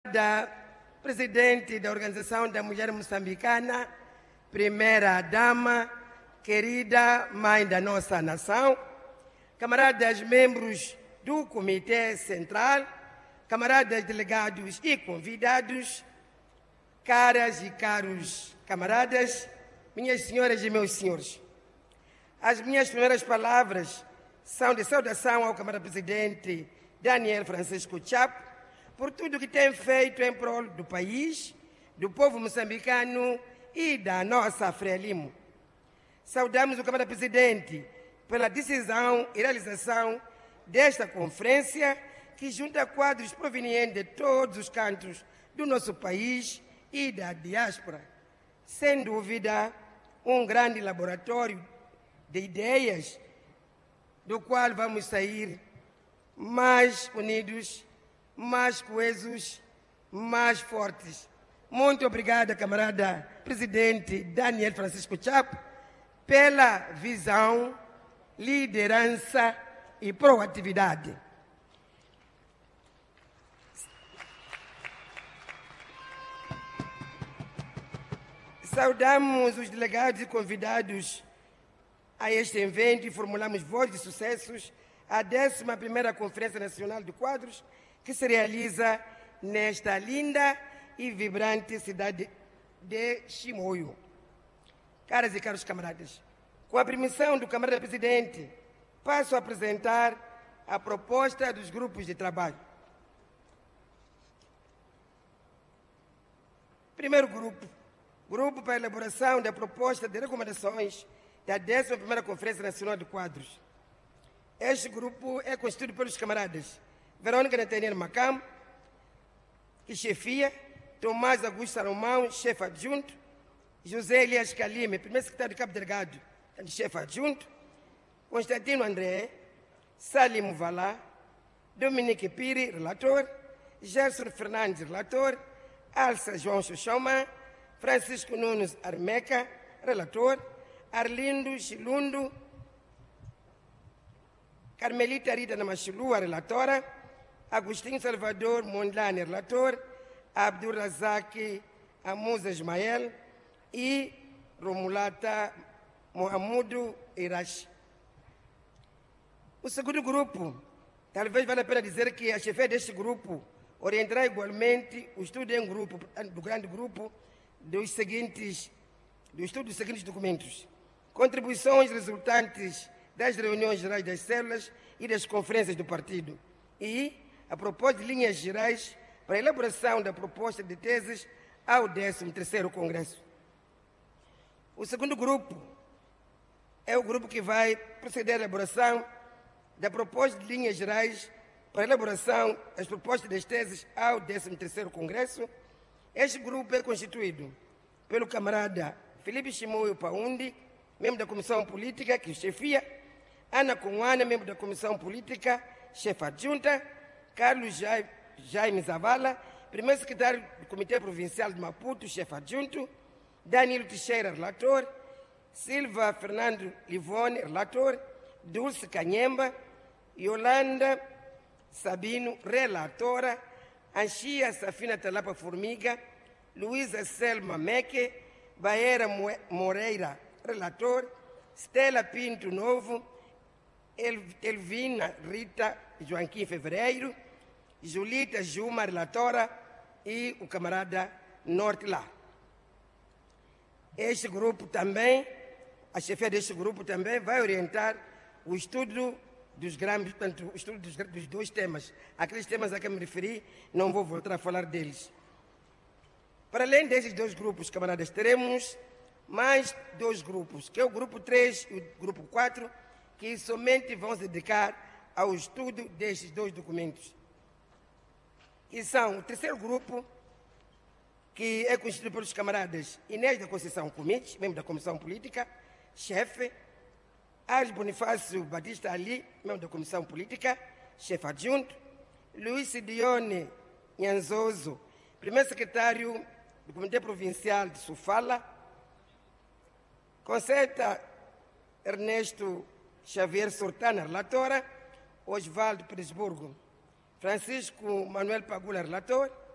Da presidente da Organização da Mulher Moçambicana, primeira dama, querida mãe da nossa nação, camaradas membros do Comitê Central, camaradas delegados e convidados, caras e caros camaradas, minhas senhoras e meus senhores. As minhas primeiras palavras são de saudação ao camarada presidente Daniel Francisco Chapo, por tudo que tem feito em prol do país, do povo moçambicano e da nossa Frelimo. Saudamos o camarada presidente pela decisão e realização desta conferência que junta quadros provenientes de todos os cantos do nosso país e da diáspora. Sem dúvida, um grande laboratório de ideias do qual vamos sair mais unidos, mais coesos, mais fortes. Muito obrigada, camarada presidente Daniel Francisco Chapo, pela visão, liderança e proatividade. Saudamos os delegados e convidados a este evento e formulamos votos de sucessos à 11ª Conferência Nacional de Quadros, que se realiza nesta linda e vibrante cidade de Chimoio. Caras e caros camaradas, com a permissão do camarada presidente, passo a apresentar a proposta dos grupos de trabalho. Primeiro grupo para a elaboração da proposta de recomendações da 11ª Conferência Nacional de Quadros. Este grupo é constituído pelos camaradas Verônica Nathaniel Macam, que chefia, Tomás Augusto Salomão, chefe adjunto, José Elias Calime, primeiro secretário de Cabo Delgado, chefe adjunto, Constantino André, Salim Valá, Dominique Piri, relator, Gerson Fernandes, relator, Alça João Xuxoma, Francisco Nunes Armeca, relator, Arlindo Chilundo, Carmelita Rita Namachulua, relatora, Agostinho Salvador Mondlane, relator, Abdul Razak Amuza Ismael e Romulata Mohamudo Irash. O segundo grupo, talvez valha a pena dizer que a chefia deste grupo orientará igualmente o estudo em grupo, do grande grupo, do estudo dos seguintes documentos: contribuições resultantes das reuniões gerais das células e das conferências do partido e a proposta de linhas gerais para a elaboração da proposta de teses ao 13º Congresso. O segundo grupo é o grupo que vai proceder à elaboração da proposta de linhas gerais para a elaboração das propostas das teses ao 13º Congresso. Este grupo é constituído pelo camarada Felipe Chimoio Paundi, membro da Comissão Política, que chefia, Ana Conwana, membro da Comissão Política, chefe adjunta, Carlos Jaime Zavala, primeiro secretário do Comitê Provincial de Maputo, chefe adjunto, Danilo Teixeira, relator, Silva Fernando Livone, relator, Dulce Canhemba, Yolanda Sabino, relatora, Anchia Safina Talapa Formiga, Luísa Selma Meque, Baera Moreira, relator, Stella Pinto Novo, Elvina Rita Joaquim Fevereiro, Julita Juma, relatora, e o camarada Norte lá. Este grupo também, a chefia deste grupo também vai orientar o estudo dos grandes, portanto, o estudo dos dois temas. Aqueles temas a que me referi, não vou voltar a falar deles. Para além desses dois grupos, camaradas, teremos mais dois grupos, que é o grupo 3 e o grupo 4, que somente vão se dedicar ao estudo destes dois documentos. E são o terceiro grupo, que é constituído pelos camaradas Inês da Conceição Comite, membro da Comissão Política, chefe, Ares Bonifácio Batista Ali, membro da Comissão Política, chefe adjunto, Luiz Sidione Nhanzoso, primeiro secretário do Comitê Provincial de Sofala, Conceta Ernesto Xavier Sortana, relatora, Osvaldo Petersburgo, Francisco Manuel Pagula, relator,